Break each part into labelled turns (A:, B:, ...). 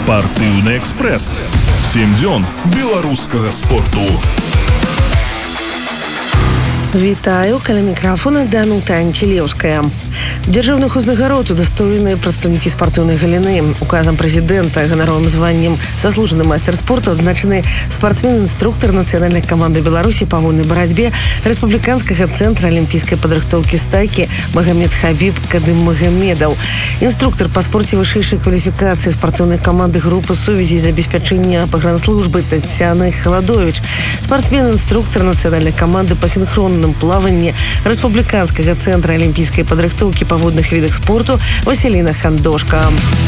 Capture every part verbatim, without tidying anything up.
A: Спартыўны экспрэс. Сем дзён беларускага спорту.
B: Вітаю, каля мікрафона Данута Анчелеўская. Дзяржаўных узнагарод удостоены прадстаўнікі спартыўнай галіны. Указам прэзідэнта ганаровым званнем заслужаны майстар спорту адзначаны спартсмен-інструктар нацыянальнай каманды Беларусі па вольнай барацьбе рэспубліканскага цэнтра алімпійскай падрыхтоўкі стайкі Магамед Хабіб Кадым-Магамедаў. Інструктар па спорце вышэйшай кваліфікацыі спартыўнай каманды групы сувязі і забеспячэння пагранслужбы Таццяна Халадовіч. Спартсмен-інструктар нацыянальнай каманды па сінхронным плаванні рэспубліканскага цэнтра алімпійскай падрыхтоўкі па водных відах спорту Васіліна Хандошка.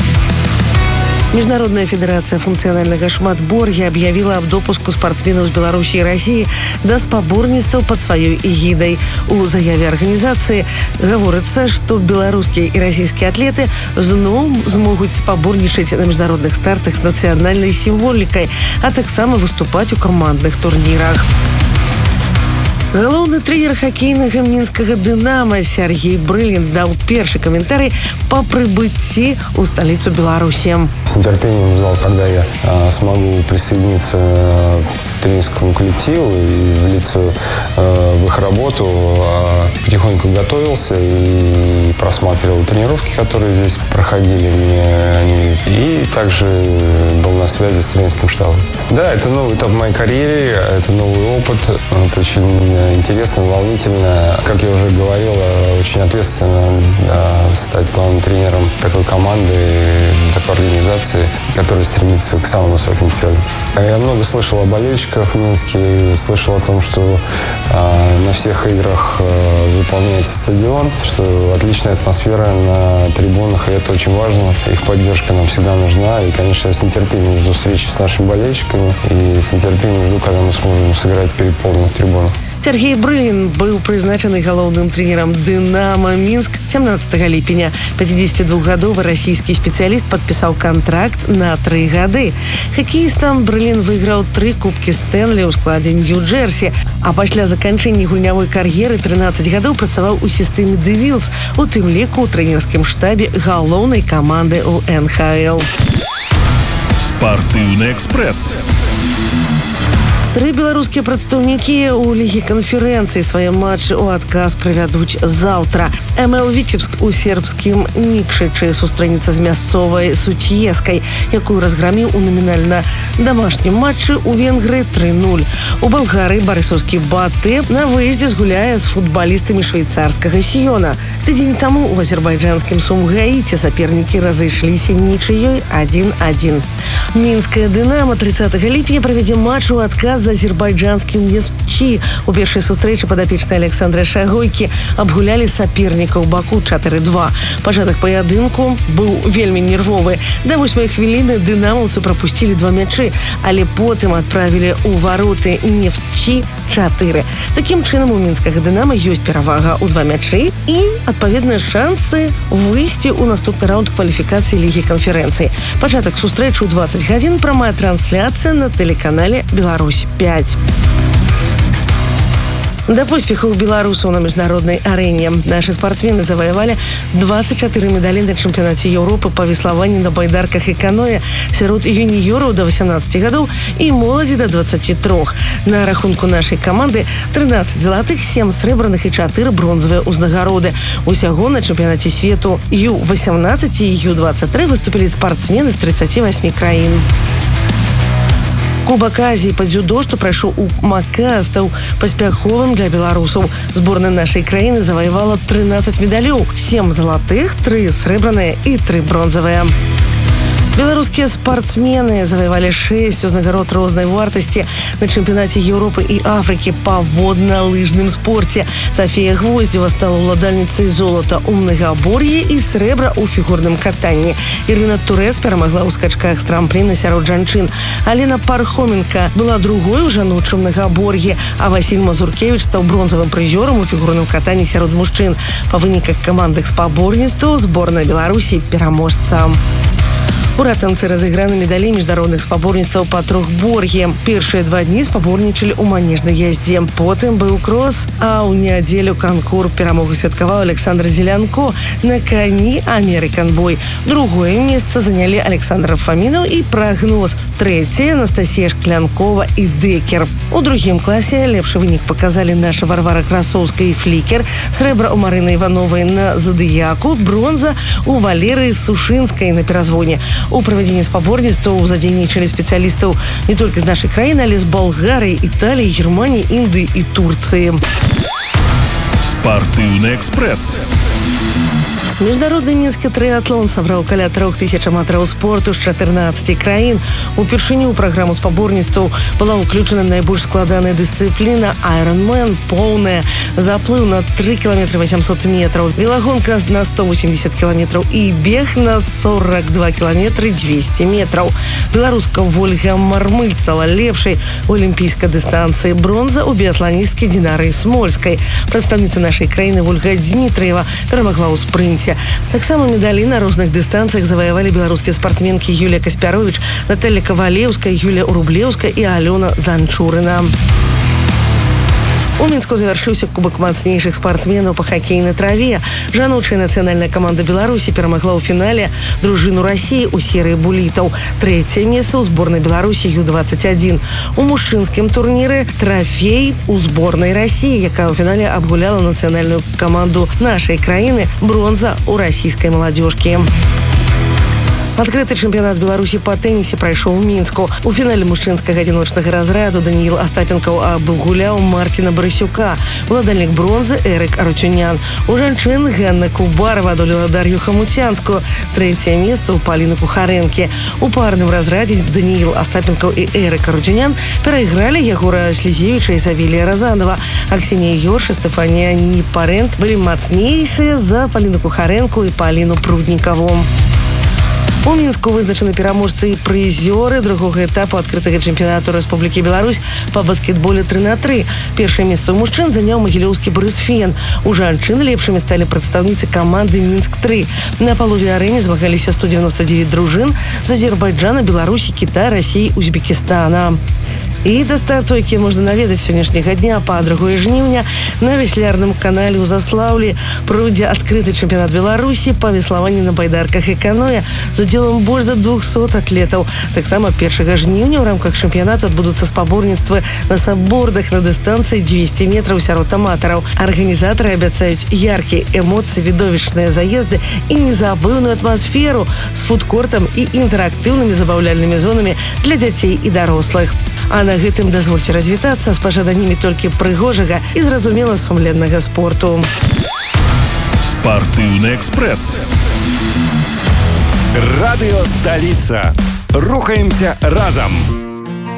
B: Міжнародная федэрацыя функцыянальнага шматбор'я аб'явіла аб допуску спартсменаў з Беларусі і Расіі да спаборніцтваў пад сваёй эгідай. У заяве арганізацыі гаворыцца, што беларускія і расійскія атлеты зноў змогуць спаборнічаць на міжнародных стартах з нацыянальнай сімволікай, а таксама выступаць у камандных турнірах. Галоўны трэнер хакейнага мінскага «Дынама» Сергей Брылін даў першы каментарый па прыбыцці ў столицу Беларуси.
C: С нетерпением ждал, когда я а, смогу присоединиться к тренерскому коллективу и влиться а, в их работу. А, потихоньку готовился и просматривал тренировки, которые здесь проходили мне. И также был на связи с тренерским штабом. Да, это новый этап в моей карьере, это новый опыт. Это очень интересно, волнительно. Как я уже говорил, очень ответственно да, стать главным тренером такой команды, такой организации, которая стремится к самым высоким целям. Я много слышал о болельщиках в Минске, слышал о том, что а, на всех играх а, заполняется стадион, что отличная атмосфера на трибунах, и это очень важно. Их поддержка нам всегда нужна, и, конечно, я с нетерпением жду встречи с нашими болельщиками, и с нетерпением жду, когда мы сможем сыграть перед полных трибунах.
B: Сергей Брылін быў прызначаны галоўным трэнерам «Дынама» Мінск сямнаццатага ліпеня. пяцідзесятидвухгадовы расійскі спецыяліст падпісаў кантракт на тры гады. Хакеістам Брылін выйграў тры кубкі Стэнлі ў складзе Нью-Джерсі, а пасля заканчэння гульнявой кар'еры трынаццаць гадоў працаваў у сістэме «Дэвілс», у тым ліку ў трэнерскім штабе галоўнай каманды ў эн ха эл.
A: Спартыўны экспрэс.
B: Тры беларускія прадстаўнікі ў лігі канферэнцыі свае матчы ў адказ правядуць заўтра. эм эл Віцебск у сербскім Нікшычы сустрэнецца з мясцовай Суцьескай, якую разграміў у намінальна дамашнім матчы ў Венгрыі тры нуль. У Балгарыі барысаўскі Батэ на выездзе згуляе з футбалістамі швейцарскага Сіёна. Тыдзень таму ў азербайджанскім Сумгаіце сапернікі разышліся нічыёй адзін адзін. Мінская «Дынама» трыццатага ліпеня правядзе матч у адказ з азербайджанскім «Нефтчі». У першай сустрэчы падапечныя Александра Шагойкі абгулялі сапернікаў Баку чатыры два. Пачатак паядынку быў вельмі нервовы. Да восьмай хвіліны дынамаўцы прапусцілі два мячы, але потым адправілі ў вароты «Нефтчі» чатыры. Такім чынам у мінскага «Дынама» ёсць перавага ў два мячы і, адпаведна, шансы выйсці ў наступны раунд кваліфікацыі лігі канферэнцыі. Пачатак сустрэчы ў дваццаць гадзін, прамая трансляцыя на тэлеканале «Беларусь пять». Да поспехаў беларусаў на міжнароднай арэне. Нашы спартсмены заваявалі дваццаць чатыры медалі на чэмпіянаце Еўропы па веславанні на байдарках і каноэ сярод юніёраў да васямнаццаці гадоў і моладзі да дваццаці трох. На рахунку нашай каманды трынаццаць залатых, сем срэбраных і чатыры бронзавыя ўзнагароды. Усяго на чэмпіянаце свету ю васямнаццаць і ю дваццаць тры выступілі спартсмены з трыццаці васьмі краін. Кубак Азіі па дзюдо, што прайшоў у Макаа, стаў паспяховым для беларусаў. Зборная нашай краіны заваявала трынаццаць медалёў, сем залатых, тры срэбраныя і тры бронзавыя. Беларускія спартсмены заваявалі шэсць узнагарод рознай вартасці на чэмпіянаце Еўропы і Афрыкі па водна-лыжным спорце. Сафія Гвоздзева стала ўладальніцай золата ў многабор'і і срэбра ў фігурным катанні. Ірына Турэц перамагла ў скачках з трампліна сярод жанчын. Алена Пархоменка была другой у жаночым многабор'і, а Васіль Мазуркевіч стаў бронзавым прызёрам у фігурным катанні сярод мужчын. Па выніках камандных спаборніцтваў зборная Беларусі пераможца. У ратанцы разыграны медалі міжнародных спаборніцтваў па трохбор'і. Першыя два дні спаборнічалі ў манежнай яздзе. Потым быў крос, а ў нядзелю канкур. Перамогу святкаваў Александр Зелянко на кані American Boy. Другое месца занялі Александр Фамінаў і Прагноз. Трэцяе Анастасія Шклянкова і Декер. У другім класе лепшы вынік паказалі наша Варвара Красоўская і Флікер, срэбра ў Марыны Івановай на Задыяку, бронза у Валерыі Сушынскай на перазвоне. У правядзенні спаборніцтваў задзейнічалі спецыялістаў не толькі з нашай краіны, але з Балгарыі, Італіі, Германіі, Індыі і Турцыі.
A: Спартыўны экспрэс.
B: Міжнародны мінскі трыатлон сабраў каля трох тысяч аматараў спорту з чатырнаццаці краін. Упершыню ў праграму спаборніцтваў была ўключана найбольш складаная дысцыпліна Ironman, поўная, заплыў на тры кіламетры васямсот метраў, велагонка на сто восемьдесят кіламетраў і бег на сорок два кіламетры дзвесце метраў. Беларуска Вольга Мармыль стала лепшай у алімпійскай дыстанцыі. Бронза у біятланісткі Динары Смольскай. Прадстаўніца нашай краіны Вольга Дмітраева перамагла ў спрынце. Таксама медалі на розных дыстанцыях заваявалі беларускія спартсменкі Юлія Каспяровіч, Наталья Кавалеўская, Юлія Рублеўская і Алёна Занчурына. У Мінску завяршыўся кубак мацнейшых спартсменаў па хакейнай траве. Жаночая нацыянальная каманда Беларусі перамагла ў фінале дружыну Расіі ў серыі булітаў. Трэцяе месца ў зборнай Беларусі ю двадцать один. У мужчынскім турніры трафей у зборнай Расіі, якая ў фінале абгуляла нацыянальную каманду нашай краіны, бронза ў расійскай маладзёжкі. Адкрыты чэмпіянат Беларусі па тэнісе прайшоў у Мінску. У фінале мужчынскага адзіночнага разраду Даніил Астапенкаў абгуляў Марціна Барысюка, уладальнік бронзы Эрык Арутюнян. У жанчын Ганна Кубарова адолела Дар'ю Хамуцянскую. Трэцяе месца ў Паліны Кухарэнкі. У парным разрадзе Даніил Астапенкаў і Эрык Арутюнян перайгралі Ягора Слізевіча і Савелія Разанова. Аксенія Йорш і Стефанія Ніпарэнт былі мацнейшыя за Паліну Кухарэнку і Паліну Пруднікаву. У Мінску вызначаны пераможцы і прызёры другога этапу адкрытага чэмпіянату Рэспублікі Беларусь па баскетболе тры на тры. Першае месца ў мужчын заняў магілёўскі Брыс Фен. У жанчын лепшымі сталі прадстаўніцы каманды Мінск тры. На палове арэне змагаліся сто девяносто девять дружын з Азербайджана, Беларусі, Кітая, Расіі, Узбекістана. І да старту, які можна наведаць сённяшняга дня па другое жніўня, на веслярным канале ў Заслаўлі пройдзе адкрыты чэмпіянат Беларусі па веславанні на байдарках і каноэ з удзелам больш за двухсот атлетаў. Таксама першага жніўня ў рамках чэмпіянату адбудуцца спаборніцтвы на саббордах на дыстанцыі дзвесце метраў сярод аматараў. Арганізатары абяцаюць яркія эмоцыі, відовішчныя заезды і незабыўную атмасферу з фудкортам і інтэрактыўнымі забаўляльнымі зонамі для дзяцей і дарослых. А на гэтым дазвольце развітацца з пажаданнямі толькі прыгожага і зразумела сумленнага спорту.
A: Спартыўны экспрэс.
D: Радыё Сталіца. Рухаемся разам.